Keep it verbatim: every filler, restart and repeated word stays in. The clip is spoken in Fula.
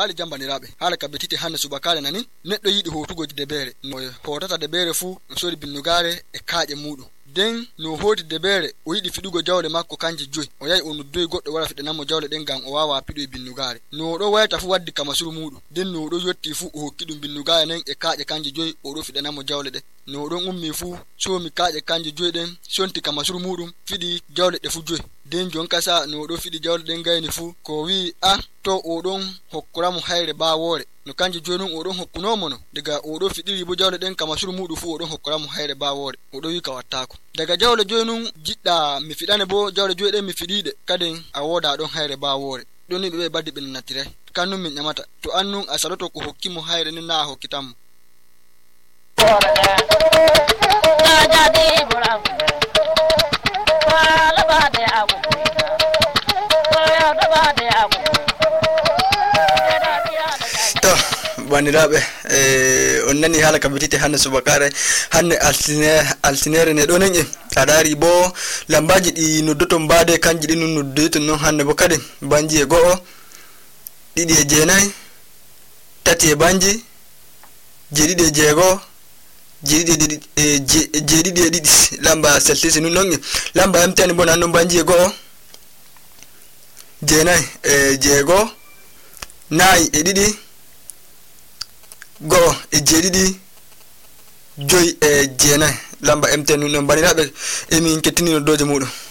bali jambanirabe hala ka betite hanne subakale nani neddo yidi hotugo debere no hotata debere fu no sori binnugare e kaaje mudu den no hoti debere o yidi fidugo jawle makko kanje joy o yayi on doy goddo wara fidanamo jawle den gam o wawa pido e binnugare no do wayta fu waddi kamasuru mudu den no do yotti fu o hokkidum binnugare nen e kaaje kanje joy o do fidanamo jawle de no don ummi fu so mi kaaje kanje joy den sonti kamasuru mudum fidi jawle de fu joy den jon kasa no do fidi jawle den gayni fu ko wi a to o don hokkuramu hayre baawore no kanje jonun o don hokkuno mono daga o do fidiri bo jawle den kamasuru mudu fu o don hokkuramu hayre baawore o do wi ka wattako daga jawle jonun jidda mi fidane bo jawle joy den mi fidide kaden a woda don hayre baawore doni be baddi ben natire kanum min nyamata to annun asaloto ko hokkimo hayre ni na hokkitam bandirabe eh onnani hala kabitite hanne subakare hanne altine altinere ne donen e adari bo lambaji di noddoto mbade kanji di noddoto non hanne bo kade banji e go'o didi e jeenay tati e banji jeedidi e jeego jeedidi e jeedidi e didi lamba seltisi non non lamba amtani bon andon banji e go'o jeenay e jeego nay e didi go e jeedidi joy e jeenay lamba M T N non banirabe e min kettini no doje mudum